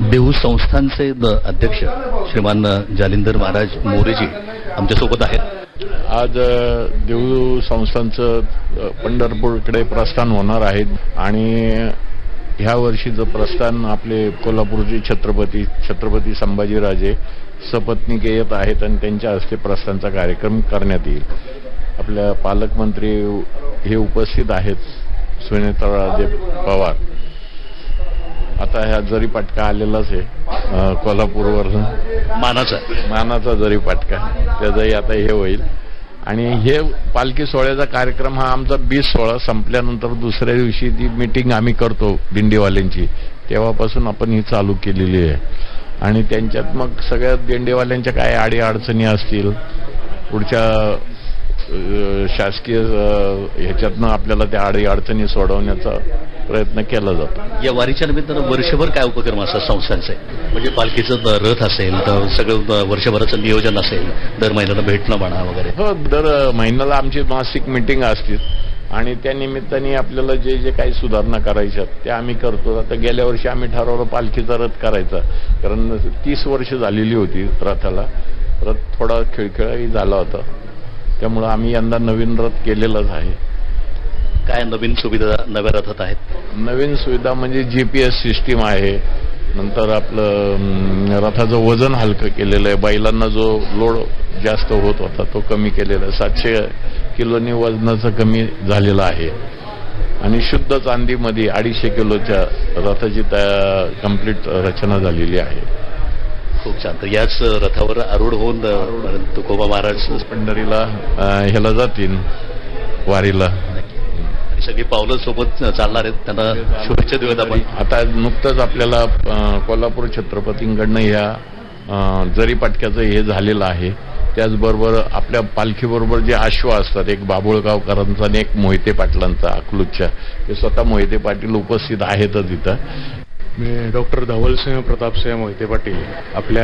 देहू संस्थानचे अध्यक्ष श्रीमान जालिंदर महाराज मोरेजी आमच्यासोबत आहेत। आज देहू संस्थानचं पंढरपूरकडे प्रस्थान होणार आहे आणि ह्या वर्षीचं प्रस्थान आपले कोल्हापूरचे छत्रपती संभाजीराजे सपत्नीक येत आहेत आणि त्यांच्या हस्ते प्रस्थानचा कार्यक्रम करण्यात येईल। आपल्या पालकमंत्री हे उपस्थित आहेत, सुनेत्राराजे पवार। आता ह्या जरी पटका आलेलाच आहे कोल्हापूरवरून, मानाचा जरी पटका, त्याचाही आता हे होईल। आणि हे पालखी सोहळ्याचा कार्यक्रम हा आमचा 20 सोहळा संपल्यानंतर दुसऱ्या दिवशी ती मीटिंग आम्ही करतो दिंडीवाल्यांची, तेव्हापासून आपण ही चालू केलेली आहे। आणि त्यांच्यात मग सगळ्या दिंडीवाल्यांच्या काय अडी अडचणी असतील, पुढच्या शासकीय ह्याच्यातनं आपल्याला त्या अडी अडचणी सोडवण्याचा प्रयत्न केला जातो। या वारीच्या निमित्तानं वर्षभर काय उपक्रम असतात संस्थांचे? म्हणजे पालखीचं रथ असेल तर सगळं वर्षभराचं नियोजन असेल, दर महिन्याला भेटणं म्हणा वगैरे? हो, दर महिन्याला आमची मासिक मीटिंग असते आणि त्या निमित्ताने आपल्याला जे जे काही सुधारणा करायच्या त्या आम्ही करतो। आता गेल्या वर्षी आम्ही ठरवलं पालखीचा रथ करायचा, कारण 30 वर्ष झालेली होती रथाला, रथ थोडा खिळखिळाही झाला होता, त्यामुळे आम्ही यंदा नवीन रथ केलेलाच आहे। काय नवीन सुविधा नव्या रथात आहेत? नवीन सुविधा म्हणजे GPS सिस्टीम आहे, नंतर आपलं रथाचं वजन हलकं केलेलं आहे, बैलांना जो लोड जास्त होत होता तो कमी केलेला आहे, 700 किलोनी वजनाचं कमी झालेलं आहे। आणि शुद्ध चांदीमध्ये 250 किलोच्या रथाची कंप्लीट रचना झालेली आहे। खूप छान। तर याच रथावर आरूढ होऊन तुकोबा महाराज पंढरीला ह्याला जातील, वारीला। सगळी पावलं सोबत चालणार आहेत, त्यांना शुभेच्छा देऊयात आपण। आता नुकतंच आपल्याला कोल्हापूर छत्रपतींकडनं ह्या जरी पटक्याचं हे झालेलं आहे। त्याचबरोबर आपल्या पालखीबरोबर जे अश्व असतात, एक बाबुळगावकरांचा आणि एक मोहिते पाटलांचा अकलूजच्या, ते स्वतः मोहिते पाटील उपस्थित आहेतच इथं। मी डॉक्टर धवलसिंह प्रतापसिंह मोहिते पाटील, आपल्या